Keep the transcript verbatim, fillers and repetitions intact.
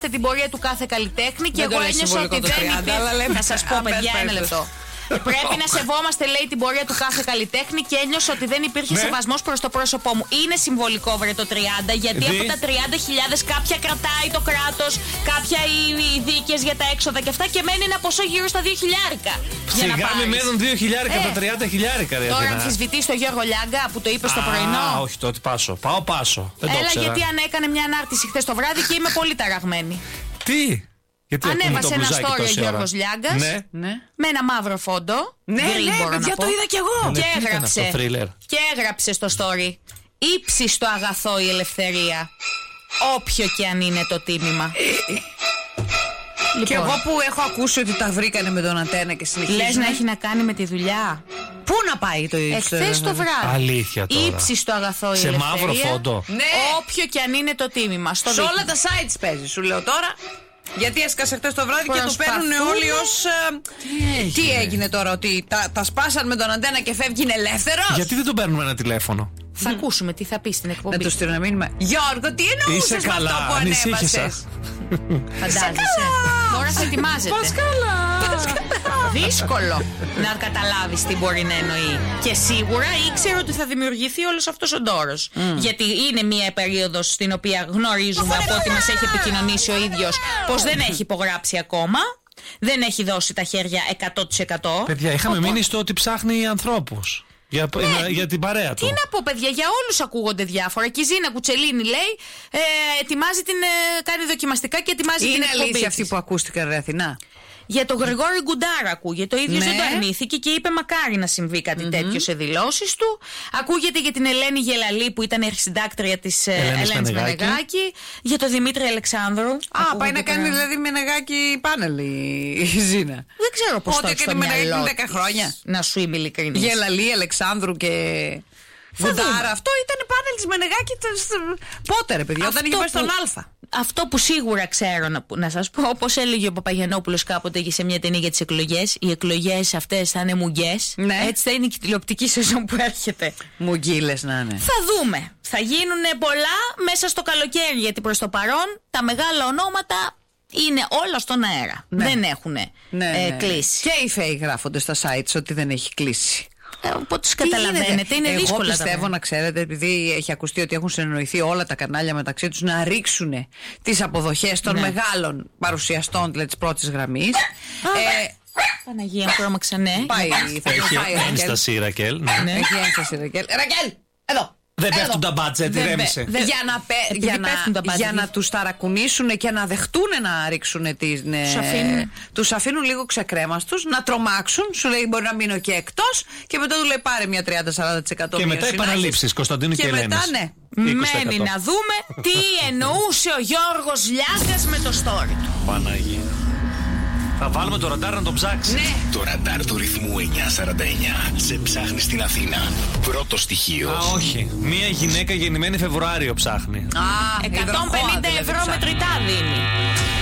σεβόμαστε την πορεία του κάθε καλλιτέχνη και εγώ ένιωσα ότι δεν υπήρχε. Θα σας πω, παιδιά, ένα λεπτό. Πρέπει να σεβόμαστε, λέει, την πορεία του κάθε καλλιτέχνη και ένιωσα ότι δεν υπήρχε ναι. σεβασμός προς το πρόσωπό μου. Είναι συμβολικό, βρε, το τριάντα, γιατί Δι... από τα τριάντα χιλιάδες κάποια κρατάει το κράτος, κάποια οι δίκες για τα έξοδα και αυτά και μένει ένα ποσό γύρω στα δύο χιλιάρικα. Σιγά με μένουν δύο χιλιάρικα ε. τα τριάντα χιλιάρικα. Τώρα αμφισβητείς τον Γιώργο Λιάγκα που το είπε στο πρωινό. Α, όχι, τότε πάσω. Πάω πάσο. Δεν Έλα, γιατί αν έκανε μια ανάρτηση χθες το βράδυ και είμαι πολύ ταραγμένη. Τι? Γιατί ανέβασε ένα story ο Γιώργος Λιάγκας ναι. ναι. με ένα μαύρο φόντο. Ναι, ναι, παιδιά, το είδα κι εγώ. Και έγραψε, και έγραψε στο story: ύψιστο αγαθό η ελευθερία, όποιο και αν είναι το τίμημα. Λοιπόν. Και εγώ που έχω ακούσει ότι τα βρήκανε με τον Αντένα και συνεχίζουν. Λες να έχει να κάνει με τη δουλειά. Πού να πάει το ύψιστο? Εχθές το βράδυ. Αλήθεια τώρα. Ύψιστο αγαθό η σε ελευθερία. Σε μαύρο φόντο. Ναι. Όποιο και αν είναι το τίμημα. Στο σε όλα τα sites παίζει, σου λέω τώρα. Γιατί έσκασε χτες το βράδυ και το παίρνουν όλοι ως. Ε, τι, τι έγινε τώρα, ότι τα, τα σπάσαν με τον Αντένα και φεύγει ελεύθερος? Γιατί δεν τον παίρνουμε ένα τηλέφωνο? Θα ακούσουμε τι θα πει στην εκπομπή. Να του στείλω ένα μήνυμα. Γιώργο, τι εννοούσες με αυτό που ανέβασες? Φαντάζεσαι. Τώρα θα ετοιμάζεται. Πασκάλα. Δύσκολο να καταλάβεις τι μπορεί να εννοεί. Και σίγουρα ήξερε ότι θα δημιουργηθεί όλος αυτός ο ντόρος. Mm. Γιατί είναι μια περίοδος στην οποία γνωρίζουμε από ό,τι μας έχει επικοινωνήσει ο ίδιος πως δεν έχει υπογράψει ακόμα. Δεν έχει δώσει τα χέρια εκατό τοις εκατό. Παιδιά, είχαμε Οπότε... μείνει στο ότι ψάχνει ανθρώπους. Για, ναι. για την παρέα του. Τι να πω, παιδιά, για όλους ακούγονται διάφορα. Και η Ζήνα Κουτσελίνη λέει: ε, ετοιμάζει την. Ε, κάνει δοκιμαστικά και ετοιμάζει είναι την εκπομπή. Είναι αλήθεια αυτή που ακούστηκαν, ρε Αθηνά? Για τον Γρηγόρη Γκουντάρα ακούγεται. Ο ίδιος ναι. δεν το αρνήθηκε και είπε μακάρι να συμβεί κάτι mm-hmm. τέτοιο σε δηλώσεις του. Ακούγεται για την Ελένη Γελαλή που ήταν αρχισυντάκτρια της Ελένης Μενεγάκη. Για τον Δημήτρη Αλεξάνδρου. Α, πάει να κάνει δηλαδή Μενεγάκη πάνελ η Ζήνα. Δεν ξέρω πώς το έχει στο μυαλό δέκα χρόνια. Να σου είμαι ειλικρινής. Γελαλή, Αλεξάνδρου και... Γκουντάρα. Αυτό ήταν πάνελ της Μενεγάκη. Πότε, ρε παιδιά, όταν είχε πάει στον Α. Αυτό που σίγουρα ξέρω να, να σας πω, όπως έλεγε ο Παπαγιαννόπουλος κάποτε και σε μια ταινία για τις εκλογές, οι εκλογές αυτές θα είναι μουγγές. Ναι. Έτσι θα είναι και η τηλεοπτική σεζόν που έρχεται. Μουγγίλες να είναι. Θα δούμε. Θα γίνουν πολλά μέσα στο καλοκαίρι, γιατί προς το παρόν τα μεγάλα ονόματα είναι όλα στον αέρα. Ναι. Δεν έχουν ναι, ε, ναι. κλείσει. Και οι φαίοι γράφονται στα sites ότι δεν έχει κλείσει. Οπότε τους καταλαβαίνετε, είναι εγώ δύσκολα. Εγώ πιστεύω να ξέρετε, επειδή έχει ακουστεί ότι έχουν συνεννοηθεί όλα τα κανάλια μεταξύ τους να ρίξουν τις αποδοχές των ναι. μεγάλων παρουσιαστών, δηλαδή της πρώτης γραμμής. ε, Παναγία μου, πρόμαξα, ναι. Πάει, θα έχει ένσταση η Ρακέλ. Ναι. Έχει ένσταση η Ρακέλ. Ρακέλ, εδώ! Δεν πέφτουν τα μπάτζετ, ηρέμησε. Για να, πέ, για να, για να τους ταρακουνήσουν και να δεχτούν να ρίξουν τις. Ναι, τους, αφήνουν. τους αφήνουν λίγο ξεκρέμαστους, να τρομάξουν. Σου λέει μπορεί να μείνω και εκτός. Και μετά του λέει πάρε μια τριάντα με σαράντα τοις εκατό. Και μετά επαναλήψεις Κωνσταντίνου και, και Ελένης. Και μετά ναι. Μένει να δούμε τι εννοούσε ο Γιώργος Λιάγκας με το story του. Παναγία. Θα βάλουμε το ραντάρ να το ψάξει. Ναι. Το ραντάρ του ρυθμού εννιακόσια σαράντα εννιά σε ψάχνει στην Αθήνα. Πρώτο στοιχείο. Α, όχι. Μία γυναίκα γεννημένη Φεβρουάριο ψάχνει. Α, εκατόν πενήντα ευρώ μετρητά δίνει.